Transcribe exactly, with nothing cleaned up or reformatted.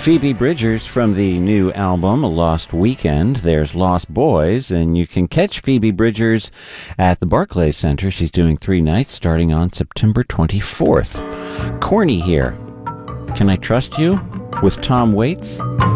Phoebe Bridgers from the new album, A Lost Weekend. There's Lost Boys, and you can catch Phoebe Bridgers at the Barclays Center. She's doing three nights starting on September twenty-fourth. Corny here. Can I Trust You? With Tom Waits.